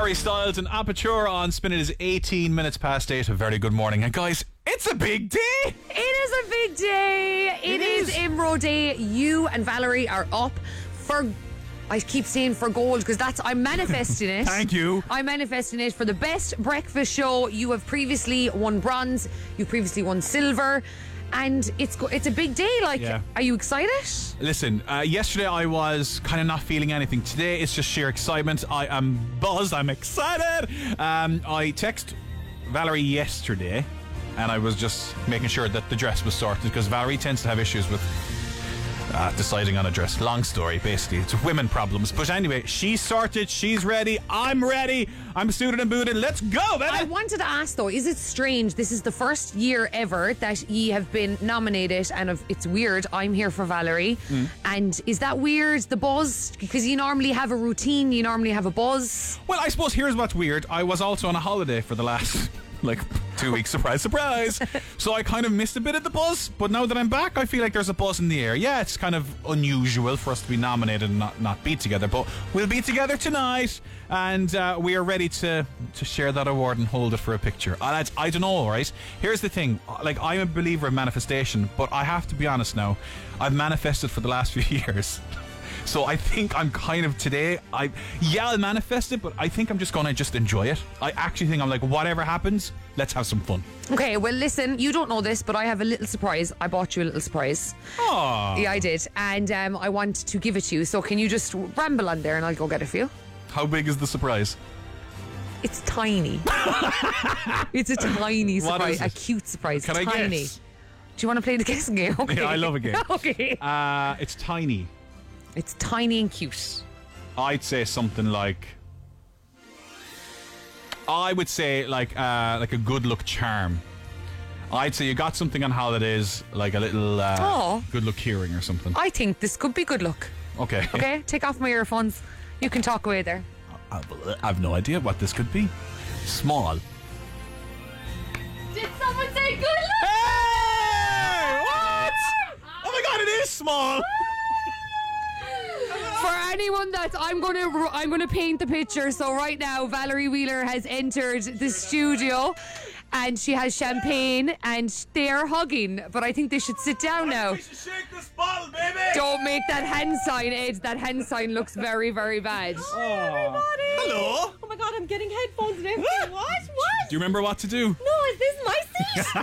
Harry Styles and Aperture on Spin. It is 18 minutes past 8. A very good morning. And guys, it's a big day. It is a big day. It is Imro Day. You and Valerie are up for... I keep saying for gold because I'm manifesting it. Thank you. I'm manifesting it for the best breakfast show. You have previously won bronze. You previously won silver. And it's a big day. Are you excited? Listen, yesterday I was kind of not feeling anything. Today it's just sheer excitement. I am buzzed. I'm excited. I texted Valerie yesterday and I was just making sure that the dress was sorted because Valerie tends to have issues with deciding on a dress. Long story, basically. It's women problems. But anyway, she's sorted. She's ready. I'm ready. I'm suited and booted. Let's go, baby. I wanted to ask, though, is it strange? This is the first year ever that ye have been nominated, and it's weird. I'm here for Valerie. And is that weird, the buzz? Because you normally have a routine. You normally have a buzz. Well, I suppose here's what's weird. I was also on a holiday for the last... 2 weeks, surprise. So I kind of missed a bit of the buzz, but now that I'm back, I feel like there's a buzz in the air. Yeah, it's kind of unusual for us to be nominated and not be together, but we'll be together tonight, and we are ready to share that award and hold it for a picture. I don't know, right? Here's the thing, I'm a believer in manifestation, but I have to be honest now, I've manifested for the last few years. So I think I'm kind of today, I'll manifest it, but I think I'm just going to just enjoy it. I actually think I'm like, whatever happens, let's have some fun. Okay, well listen, you don't know this, but I have a little surprise. I bought you a little surprise. Oh. Yeah, I did. And I want to give it to you. So can you just ramble on there and I'll go get it for you? How big is the surprise? It's tiny. It's a tiny surprise. What is it? A cute surprise. Can I tiny. guess? Do you want to play the guessing game? Okay. Yeah, I love a game. Okay. It's tiny. It's tiny and cute. I'd say something like... I would say like a good luck charm. I'd say you got something on holidays, like a little good luck hearing or something. I think this could be good luck. Okay. Okay, take off my earphones. You can talk away there. I've no idea what this could be. Small. Did someone say good luck? Hey! What? Oh my god, it is small! For anyone that I'm gonna paint the picture. So right now, Valerie Wheeler has entered the studio, and she has champagne, and they are hugging. But I think they should sit down now. We should shake this bottle, baby. Don't make that hand sign, Ed. That hand sign looks very, very bad. Hi, everybody. Hello. Oh my god, I'm getting headphones and everything. What? Do you remember what to do? No, is this my feet?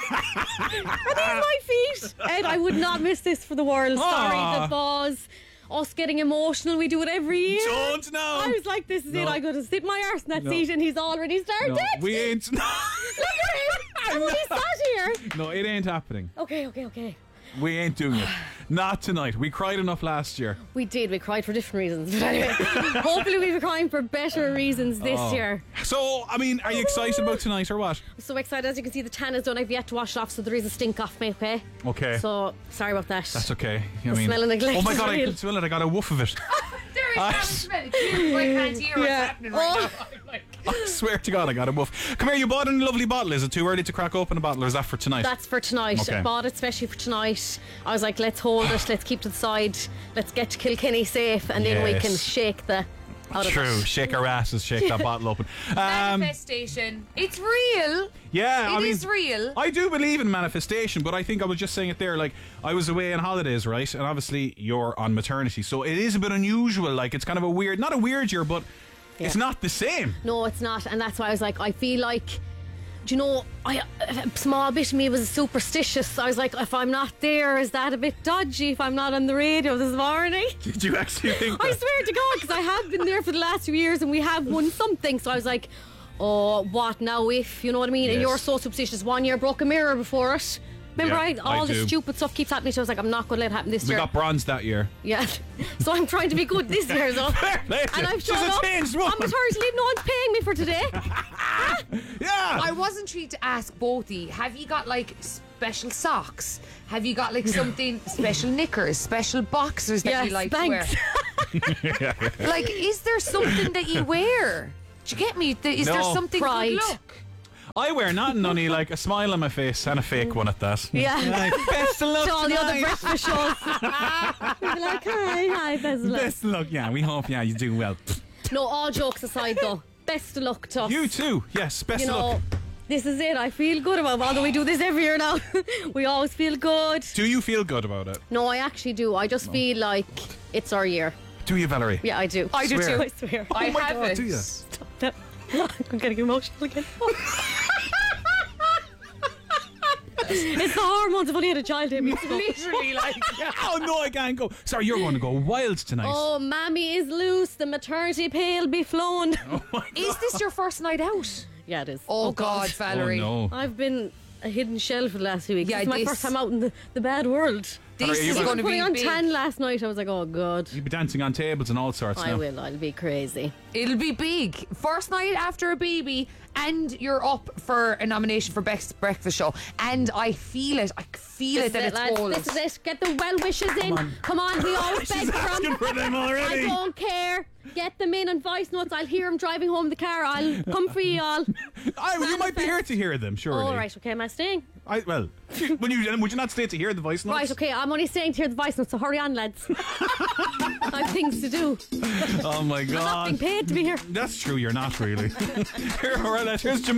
Are these my feet? Ed, I would not miss this for the world. Sorry, the buzz. Us getting emotional, we do it every year. Don't know. I was like, this is it. I got to sit my arse in that No. seat, and he's already started. No, we ain't. Look at him. I'm only sat here. No, it ain't happening. Okay. We ain't doing it. Not tonight. We cried enough last year. We did. We cried for different reasons. But anyway, hopefully we'll be crying for better reasons this year. So, I mean, are you excited about tonight or what? I'm so excited. As you can see, the tan is done. I've yet to wash it off, so there is a stink off me, okay? Okay. So, sorry about that. That's okay. smell of neglect Oh my is god, I real. can smell it. I got a woof of it. There I- is I can't hear what's happening right now. I swear to God, I got a woof. Come here, you bought a lovely bottle. Is it too early to crack open a bottle, or is that for tonight? That's for tonight. Okay. I bought it especially for tonight. I was like, let's hold it, let's keep to the side, let's get to Kilkenny safe, and then we Yes. can shake the out of True. it. Shake our asses, shake that bottle open. Manifestation. It's real. Yeah, It is real. I do believe in manifestation, but I think I was just saying it there. Like, I was away on holidays, right? And obviously, you're on maternity, so it is a bit unusual. Like, it's kind of not a weird year, but it's not the same. No, it's not, and that's why I was like, I feel like, do you know, a small bit of me was superstitious. I was like, if I'm not there, is that a bit dodgy if I'm not on the radio this morning? Did you actually think I that? swear to God, because I have been there for the last few years and we have won something. So I was like, oh, what now if, you know what I mean? And Yes. you're so superstitious. 1 year broke a mirror before it. Remember, Yeah, all I the do. stupid stuff keeps happening. So I was like, I'm not going to let it happen this We year. got bronze that year. Yeah. So I'm trying to be good this year, so. Fair play to And you. I've She's shown a up changed on woman. maternity leave. No one's paying me for today. Yeah. I wasn't treated to ask both of you. Have you got like special socks? Have you got like something special knickers, special boxers that you like to wear? thanks. Like, is there something that you wear? Do you get me? Is there No. something Pride. good look? I wear nothing, only like a smile on my face and a fake one at that. Yeah. Like, best of luck To all the other tonight. breakfast shows. We'll be like, hi, best of luck. Best of luck, yeah. We hope, yeah, you do well. No, all jokes aside though. best of luck to us. You too. Yes, best You of luck. know, this is it. I feel good about it. Although we do this every year now. We always feel good. Do you feel good about it? No, I actually do. I just feel like it's our year. Do you, Valerie? Yeah, I do. I do Swear. too. I swear. I my have God, it. do you? I'm getting emotional again. It's the hormones. I've only had a child 8 weeks ago. Literally, like, Oh no, I can't go. Sorry, you're going to go wild tonight. Oh, mammy is loose. The maternity pay will be flown. is this your first night out? Yeah, it is. Oh, God, Valerie. Oh, no. I've been a hidden shell for the last few weeks. Yeah, This is my this- first time out in the bad world. This Are you is gonna- going to be Putting on big. 10 last night, I was like, oh, God. You'll be dancing on tables and all sorts I now. will. I'll be crazy. It'll be big. First night after a baby, and you're up for a nomination for Best Breakfast Show. And I feel it. I feel it that it's lads. gold. This is it. Get the well wishes in. Come on, we always beg She's for asking them. for them already. I don't care. Get them in on voice notes. I'll hear them driving home the car. I'll come for you all. You might be here to hear them, surely. All right, okay, am I staying? Would you not stay to hear the voice notes? Right, okay, I'm only staying to hear the voice notes, so hurry on, lads. I've things to do. Oh my I'm not being God. paid to be here. That's true, you're not really. Here, all right, here's Jamaica.